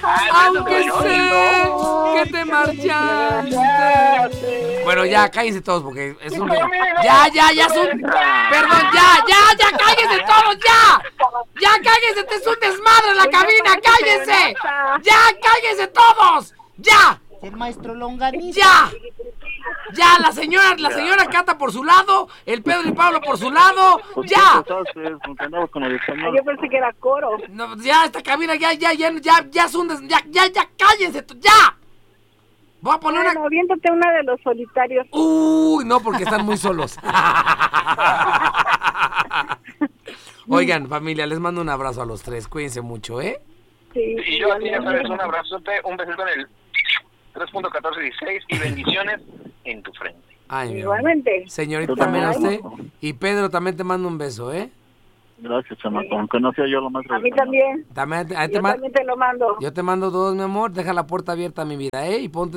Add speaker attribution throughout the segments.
Speaker 1: Aunque sé que te marchaste. Bueno, ya, cállense todos porque es un... Ya es un... Perdón, ya, cállense todos, ya. Ya, cállense, este es un desmadre en la cabina, cállense. Ya, cállense todos. Ya.
Speaker 2: El maestro Longaniza.
Speaker 1: Ya, la señora Cata por su lado, el Pedro y Pablo por su lado, ya.
Speaker 3: Yo
Speaker 4: pensé que era coro.
Speaker 1: No, ya, esta cabina, ya es un ya, cállense, ya. Voy a poner
Speaker 4: una... aviéntate una de los solitarios.
Speaker 1: Uy, no, porque están muy solos. Oigan, familia, les mando un abrazo a los tres, cuídense mucho, ¿eh?
Speaker 4: Sí.
Speaker 3: Y yo a ti, ya sabes, un abrazote, un besito en el 3.1416 y bendiciones en tu frente.
Speaker 1: Ay,
Speaker 4: igualmente.
Speaker 1: Señorita, también a usted. Y Pedro, también te mando un beso, ¿eh?
Speaker 3: Gracias, chamaco, aunque no sea yo lo más...
Speaker 4: A mí también.
Speaker 1: También
Speaker 4: te lo mando.
Speaker 1: Yo te mando dos, mi amor. Deja la puerta abierta, mi vida, ¿eh? Y ponte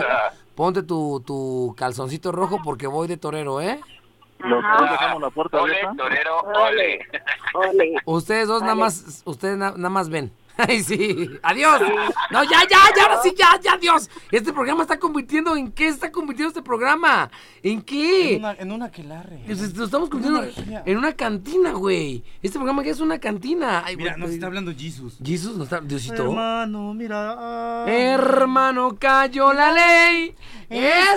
Speaker 1: tu calzoncito rojo porque voy de torero, ¿eh?
Speaker 3: Los dos dejamos la puerta abierta. Ole, torero, ole.
Speaker 1: Ustedes dos nada más ven. Ay, sí. Adiós. No, ya, ahora sí, ya, adiós. Este programa está convirtiendo, ¿en qué está convirtiendo este programa? ¿En qué?
Speaker 2: En una aquelarre.
Speaker 1: Lo estamos convirtiendo en una cantina, güey. Este programa ya es una cantina. Ay,
Speaker 2: mira, nos está hablando Jesus.
Speaker 1: Jesus nos está, Diosito.
Speaker 2: Hermano, mira.
Speaker 1: Hermano, cayó la ley.